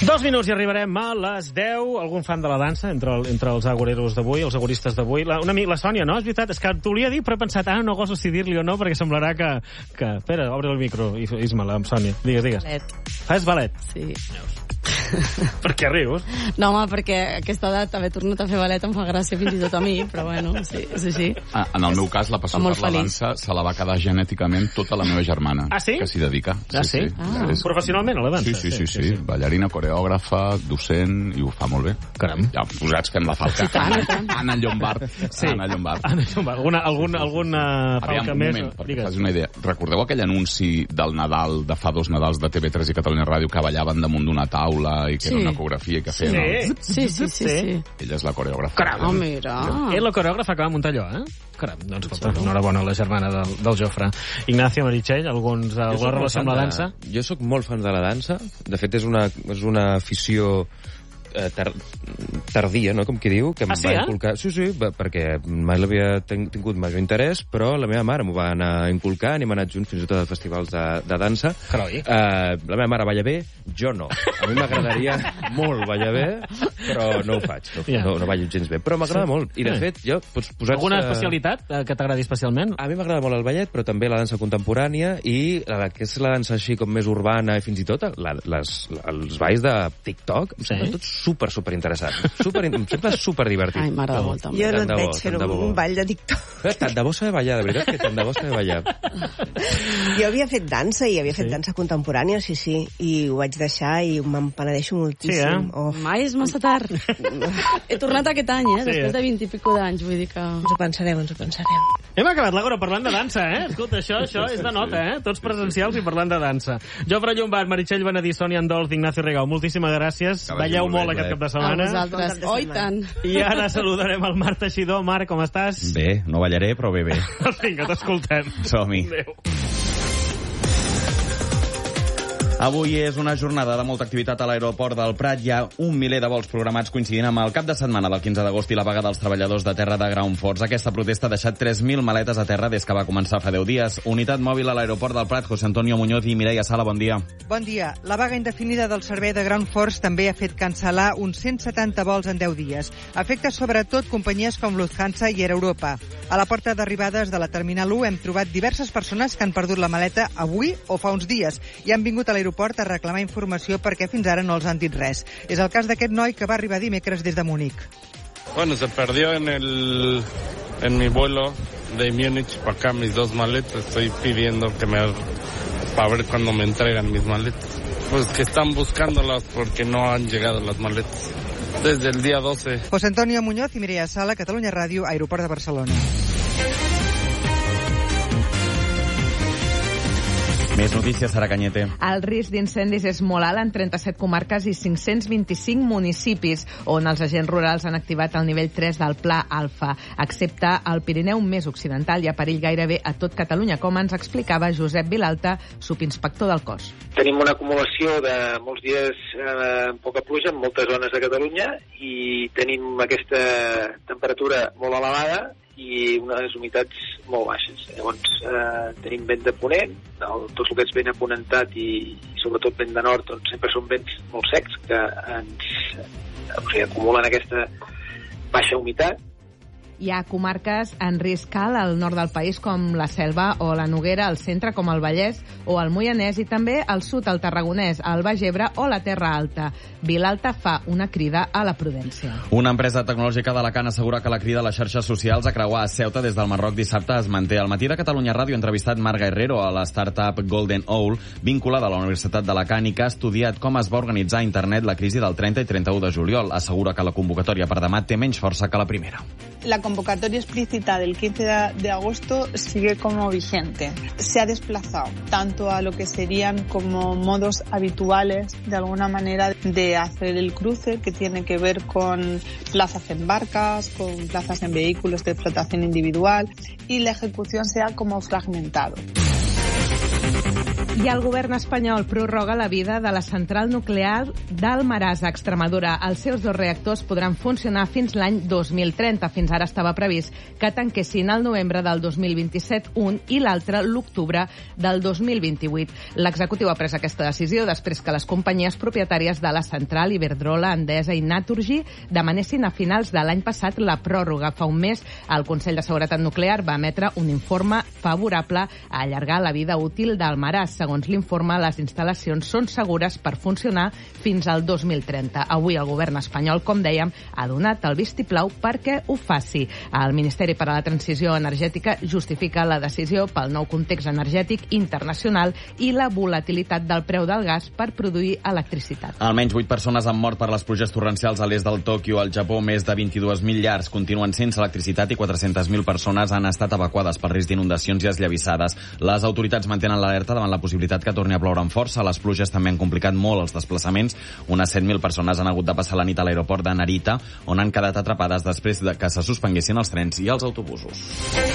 2 minuts i arribarem a les 10. Algun fan de la dansa entre els agoreros d'avui, els agoristes d'avui? La Sònia, no? És veritat, és que t'ho volia dir, però he pensat, no goso si dir-li o no, perquè semblarà que... Espera, obre el micro, Isma, amb Sònia. Digues. Ballet. Fas ballet? Sí. Per què rius? No, home, perquè a aquesta edat haver tornat a fer ballet em fa gràcia fins i tot a mi, però bueno, sí, és així. En el meu cas, la passió per la dansa se la va quedar genèticament tota la meva germana. Ah, sí? Que s'hi dedica. Sí? Professionalment, a la dansa? Sí. Ballarina, coreògrafa, docent, i ho fa molt bé. Caram. Ja, posats fem la falca. Anna Llombard. Sí. Anna Llombard. Alguna falca més? Un moment, perquè fas una idea. Recordeu aquell anunci del Nadal, de fa 2 Nadals, de TV3 i Catalunya Ràdio, que ballaven damunt d'una taula i que era una coreografia que feien... Sí. Ella és la coreògrafa. Caram, mira. És la coreògrafa que va muntar allò, Caram, doncs enhorabona a la germana del Jofre. Ignacio, Meritxell, alguna relació amb la dansa? Jo sóc molt fan de la dansa. De fet, és una afició tardia, no?, com qui diu, que em va inculcar... Sí, perquè mai l'havia tingut major interès, però la meva mare m'ho va anar inculcant i hem anat junts fins i tot a festivals de dansa. La meva mare balla bé, jo no. A mi m'agradaria molt ballar bé, però no ho faig, no ballo gens bé. Però m'agrada molt, i de fet, jo... Alguna especialitat que t'agradi especialment? A mi m'agrada molt el ballet, però també la dansa contemporània i que és la dansa així com més urbana i fins i tot els balls de TikTok, em sembla tot super interessant. Em sembla super divertit. Ai, m'agrada molt també. Jo no et veig fer un ball de TikTok. Tant de bo saber ballar, de veritat que tant de bo saber ballar. Jo havia fet dansa i havia fet dansa contemporània, sí, i ho vaig deixar i me'n penedeixo moltíssim. Mai és massa tard. He tornat aquest any, després de 20 i pico d'anys, vull dir que... Ens ho pensarem. Hem acabat l'Àgora parlant de dansa, Escolta, això és de nota, Tots presencials i parlant de dansa. Jofre Llombard, Meritxell Benedí, Sònia Andolz, Ignacio Regau, moltíssimes gràcies. Balleu molt aquest cap de setmana. A vosaltres. Oi, tant. I ara saludarem el Marc Teixidor. Marc, com estàs? Bé, no ballaré, però bé. Vinga, t'escoltem. Som-hi. Adéu. Avui és una jornada de molta activitat a l'aeroport del Prat. Hi ha 1 miler de vols programats coincidint amb el cap de setmana del 15 d'agost i la vaga dels treballadors de terra de Ground Force. Aquesta protesta ha deixat 3.000 maletes a terra des que va començar fa 10 dies. Unitat mòbil a l'aeroport del Prat, José Antonio Muñoz i Mireia Sala, bon dia. Bon dia. La vaga indefinida del servei de Ground Force també ha fet cancel·lar uns 170 vols en 10 dies. Afecta sobretot companyies com Lufthansa i Air Europa. A la porta d'arribades de la Terminal 1 hem trobat diverses persones que han perdut la maleta avui o fa uns dies i han vingut a l'aeroport a reclamar informació perquè fins ara no els han dit res. És el cas d'aquest noi que va arribar dimecres des de Múnich. Bueno, se perdió en mi vuelo de Múnich para acá mis 2 maletas. Estoy pidiendo para ver cuándo me entregan mis maletas. Pues que están buscándolas porque no han llegado las maletas. Desde el día 12. José Antonio Muñoz i Mireia Sala, Catalunya Ràdio, Aeroport de Barcelona. Més notícies, Sara Cañete. El risc d'incendis és molt alt en 37 comarques i 525 municipis, on els agents rurals han activat el nivell 3 del Pla Alfa. Excepte el Pirineu més occidental, hi ha perill gairebé a tot Catalunya, com ens explicava Josep Vilalta, subinspector del cos. Tenim una acumulació de molts dies amb poca pluja en moltes zones de Catalunya i tenim aquesta temperatura molt elevada i unes humitats molt baixes. Llavors, tenim vent de ponent, tot el que és vent aponentat i sobretot vent de nord, doncs sempre són vents molt secs que acumulen aquesta baixa humitat. Hi ha comarques en risc alt al nord del país com la Selva o la Noguera, al centre com el Vallès o el Moianès i també al sud, el Tarragonès, el Baix Ebre o la Terra Alta. Vilalta fa una crida a la prudència. Una empresa tecnològica d'Alacant assegura que la crida a les xarxes socials a creuar a Ceuta des del Marroc dissabte es manté. Al matí de Catalunya Ràdio ha entrevistat Marga Herrero a la startup Golden Owl, vinculada a la Universitat d'Alacant i que ha estudiat com es va organitzar a internet la crisi del 30 i 31 de juliol. Assegura que la convocatòria per demà té menys força que la primera. La convocatoria explícita del 15 de agosto sigue como vigente. Se ha desplazado tanto a lo que serían como modos habituales, de alguna manera, de hacer el cruce, que tiene que ver con plazas en barcas, con plazas en vehículos de explotación individual, y la ejecución sea como fragmentado. I el govern espanyol prorroga la vida de la central nuclear d'Almaràs, a Extremadura. Els seus 2 reactors podran funcionar fins l'any 2030. Fins ara estava previst que tanquessin al novembre del 2027 un i l'altre l'octubre del 2028. L'executiu ha pres aquesta decisió després que les companyies propietàries de la central, Iberdrola, Endesa i Naturgy, demanessin a finals de l'any passat la pròrroga. Fa un mes, el Consell de Seguretat Nuclear va emetre un informe favorable a allargar la vida útil d'Almaràs. Segons l'informe, les instal·lacions són segures per funcionar fins al 2030. Avui el govern espanyol, com dèiem, ha donat el vistiplau perquè ho faci. El Ministeri per a la Transició Energètica justifica la decisió pel nou context energètic internacional i la volatilitat del preu del gas per produir electricitat. Almenys 8 persones han mort per les pluges torrencials a l'est del Tòquio. Al Japó, més de 22.000 llars continuen sense electricitat i 400.000 persones han estat evacuades per risc d'inundacions i esllavissades. Les autoritats mantenen l'alerta davant la possibilitat que torni a ploure amb força. Les pluges també han complicat molt els desplaçaments. Unes 7.000 persones han hagut de passar la nit a l'aeroport de Narita, on han quedat atrapades després de que se suspenguessin els trens i els autobusos.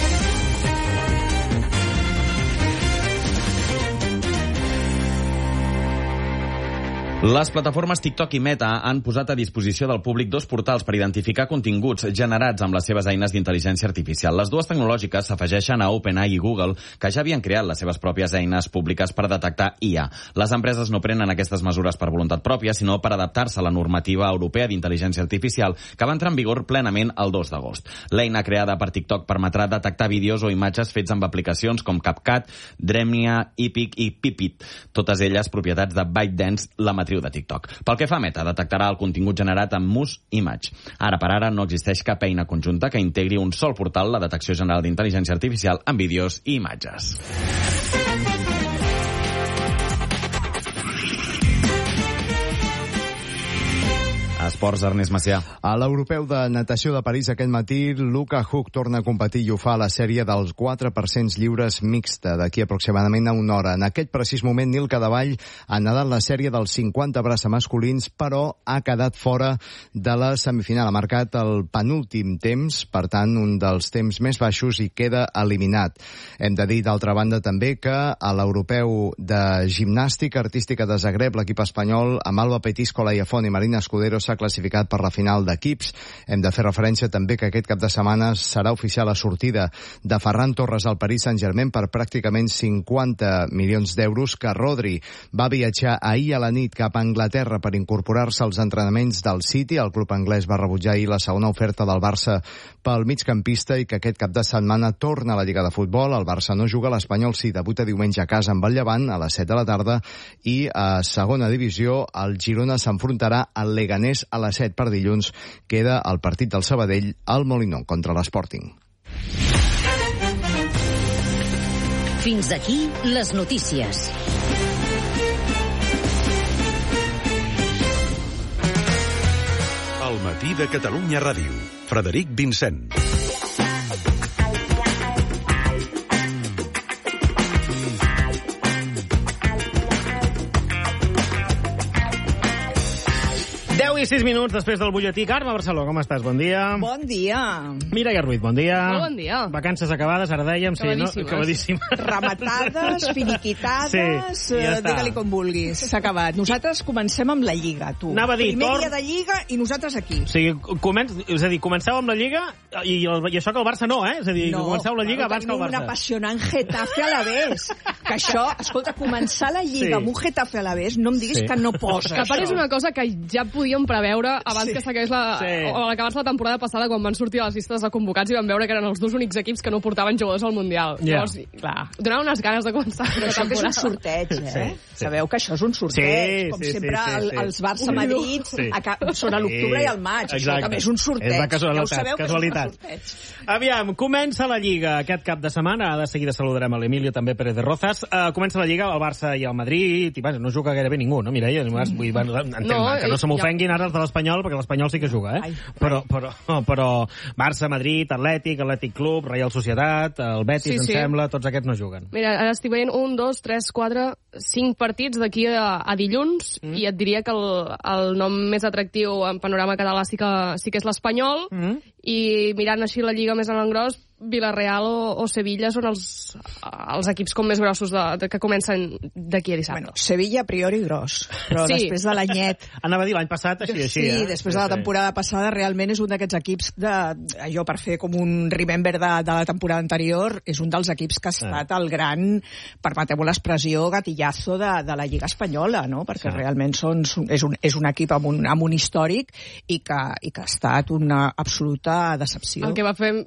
Les plataformes TikTok i Meta han posat a disposició del públic 2 portals per identificar continguts generats amb les seves eines d'intel·ligència artificial. Les dues tecnològiques s'afegeixen a OpenAI i Google, que ja havien creat les seves pròpies eines públiques per detectar IA. Les empreses no prenen aquestes mesures per voluntat pròpia, sinó per adaptar-se a la normativa europea d'intel·ligència artificial, que va entrar en vigor plenament el 2 d'agost. L'eina creada per TikTok permetrà detectar vídeos o imatges fets amb aplicacions com CapCut, Dremia, Epic i Pipit, totes elles propietats de ByteDance, la matriu de TikTok. Pel que fa a Meta, detectarà el contingut generat amb Mus Image. Ara per ara no existeix cap eina conjunta que integri un sol portal, la detecció general d'intel·ligència artificial, amb vídeos i imatges. Esports, Ernest Macià. A l'Europeu de Natació de París aquest matí, Luca Huck torna a competir i ho fa a la sèrie dels 4% lliures mixta, d'aquí aproximadament a una hora. En aquest precís moment, Nil Cadevall ha nedat la sèrie dels 50 braça masculins, però ha quedat fora de la semifinal. Ha marcat el penúltim temps, per tant, un dels temps més baixos, i queda eliminat. Hem de dir, d'altra banda, també que a l'Europeu de Gimnàstica Artística de Zagreb, l'equip espanyol, amb Alba Petisco, Laia Font i Marina Escudero, s'ha classificat per la final d'equips. Hem de fer referència també que aquest cap de setmana serà oficial la sortida de Ferran Torres al Paris Saint-Germain per pràcticament 50 milions d'euros, que Rodri va viatjar ahir a la nit cap a Anglaterra per incorporar-se als entrenaments del City. El club anglès va rebutjar ahir la segona oferta del Barça pel migcampista i que aquest cap de setmana torna a la Lliga de Futbol. El Barça no juga, l'Espanyol sí, debuta diumenge a casa amb el Llevant a les 7 de la tarda, i a segona divisió el Girona s'enfrontarà al Leganés a les 7 per dilluns. Queda el partit del Sabadell al Molinón contra l'Sporting. Fins aquí les notícies. Al matí de Catalunya Ràdio. Frederic Vincent. I 6 minuts després del butlletí. Carme Barceló, com estàs? Bon dia. Bon dia. Mireia Ruiz, bon dia. Molt bon dia. Vacances acabades, ara dèiem. Sí, acabadíssimes. Rematades, finiquitades, sí, ja digue-li com vulguis. S'ha acabat. Nosaltres comencem amb la Lliga, tu. Anava a dir, primer dia de Lliga i nosaltres aquí. O sigui, comenceu amb la Lliga i això que el Barça no, eh? És a dir, comenceu la Lliga abans que el Barça. Un apassionant Getafe a la vez. Que això, escolta, començar la Lliga amb un Getafe a la vez, no em diguis que no posa que a part és una cosa que ja podíem preveure abans que s'acabés o a l'acabar-se la temporada passada, quan van sortir les llistes de convocats i van veure que eren els dos únics equips que no portaven jugadors al Mundial. Llavors, clar, donava unes ganes de començar. Però això és un sorteig, eh? Sabeu que això és un sorteig. Com sempre, els Barça-Madrid són a l'octubre i al maig. Això també és un sorteig. Ja ho sabeu que és un sorteig. Aviam, comença la Lliga aquest cap de setmana. De seguida saludarem a l'Emilio, també Pérez de Rozas. Comença la Lliga, el Barça i el Madrid, i no juga gairebé ningú, no, Mireia? Que no se m'ofenguin ara els de l'Espanyol, perquè l'Espanyol sí que juga, eh? Però Barça, Madrid, Atlètic Club, Real Societat, el Betis, em sembla, tots aquests no juguen. Mira, ara estic veient 1, 2, 3, 4, 5 partits d'aquí a dilluns, i et diria que el nom més atractiu en panorama català sí que és l'Espanyol, i mirant així la Lliga més en l'engròs, Villarreal o Sevilla són els equips com més grossos que comencen d'aquí a dissabte. Bueno, Sevilla a priori gros, però després de l'anyet... Anava a dir l'any passat així. Sí, després de la temporada passada realment és un d'aquests equips allò per fer com un remember de la temporada anterior, és un dels equips que ha estat el gran, permeteu-me l'expressió, gatillazo de la Lliga Espanyola, no? Perquè realment és un equip amb un històric i que ha estat una absoluta decepció. El que va fer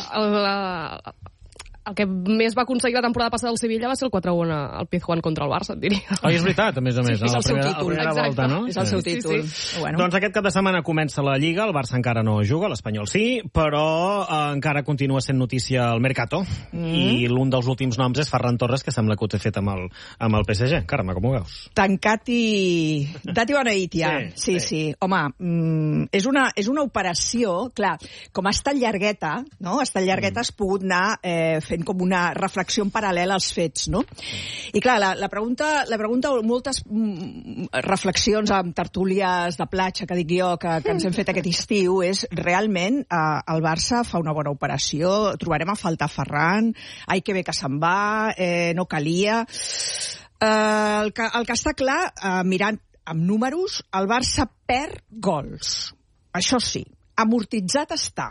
el que més va aconseguir la temporada passada del Sevilla va ser el 4-1 al Pizjuán contra el Barça, et diria. És veritat, a més a més. Sí, és el seu títol. Volta, no? És el seu títol. Sí. Bueno. Doncs aquest cap de setmana comença la Lliga, el Barça encara no juga, l'Espanyol sí, però encara continua sent notícia el Mercato, i l'un dels últims noms és Ferran Torres, que sembla que ho té fet amb el PSG. Carme, com ho veus? Tancat i beneït, ja. Sí. Home, és una operació, clar, com ha estat llargueta, no? Ha estat llargueta, has pogut anar fent com una reflexió en paral·lel als fets, no? I clar, la pregunta, moltes reflexions amb tertúlies de platja, que dic jo, que ens hem fet aquest estiu, és realment el Barça fa una bona operació, trobarem a faltar Ferran, ai que bé que se'n va, no calia. El que està clar, mirant amb números, el Barça perd gols. Això sí, amortitzat està.